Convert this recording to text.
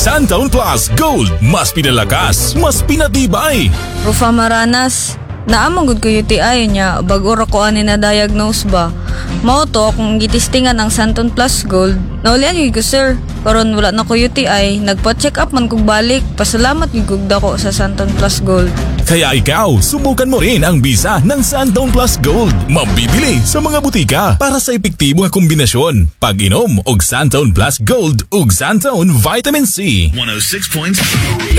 Santown Plus Gold, mas pinalakas, mas pinatibay. Rufa Maranas, naamang gud ko UTI niya bago ra ko ani na diagnose ba. Mao to akong gitistingan ang Santon Plus Gold. Naulian gyud ko sir. Karon wala na ko UTI, nagpa-check up man kog balik. Pasalamat gyud kog dako sa Santon Plus Gold. Kaya ikaw, subukan mo rin ang bisa ng Santown Plus Gold. Mabibili sa mga butika para sa epektibo nga kombinasyon. Pag-inom og Santown Plus Gold ug Santown Vitamin C. 106.7